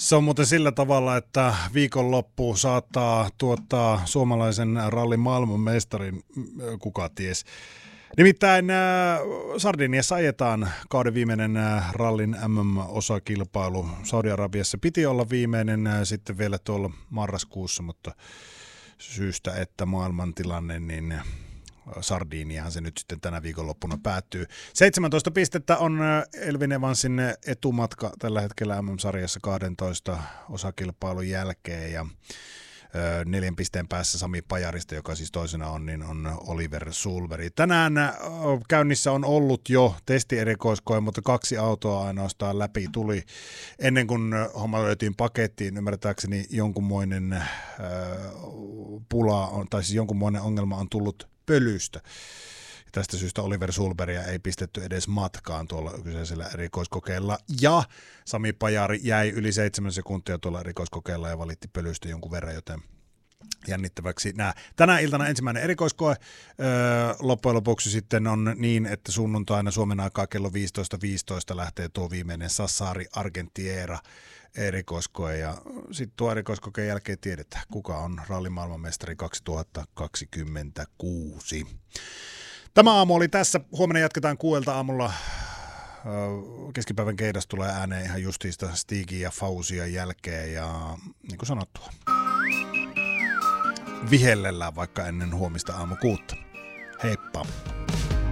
Se on muuten sillä tavalla, että viikonloppu saattaa tuottaa suomalaisen rallin maailmanmestarin, kuka ties. Nimittäin Sardiniassa ajetaan kauden viimeinen rallin MM-osakilpailu. Saudi-Arabiassa piti olla viimeinen sitten vielä tuolla marraskuussa, mutta syystä, että maailmantilanne, niin Sardiniahan se nyt sitten tänä viikonloppuna päättyy. 17 pistettä on Elfyn Evansin etumatka tällä hetkellä MM-sarjassa 12 osakilpailun jälkeen ja 4 pisteen päässä Sami Pajarista, joka siis toisena on, niin on Oliver Sulveri. Tänään käynnissä on ollut jo testierikoiskoe, mutta 2 autoa ainoastaan läpi tuli. Ennen kuin homma löytiin pakettiin, ymmärtääkseni jonkunmoinen pula on, tai siis jonkunmoinen ongelma on tullut pölystä. Tästä syystä Oliver Sulberia ei pistetty edes matkaan tuolla kyseisellä erikoiskokeella. Ja Sami Pajari jäi yli 7 sekuntia tuolla erikoiskokeella ja valitti pölystä jonkun verran, joten jännittäväksi nämä. Tänä iltana ensimmäinen erikoiskoe. Loppujen lopuksi sitten on niin, että sunnuntaina Suomen aikaa kello 15.15 lähtee tuo viimeinen Sassari Argentiera erikoiskoe. Ja sitten tuo erikoiskokeen jälkeen tiedetään, kuka on rallin maailmanmestari 2026. Tämä aamu oli tässä. Huomenna jatketaan 6 aamulla. Keskipäivän keidas tulee ääneen ihan justiista Stigin ja Fausia jälkeen. Ja niin kuin sanottua, vihellellään vaikka ennen huomista aamu 6. Heippa!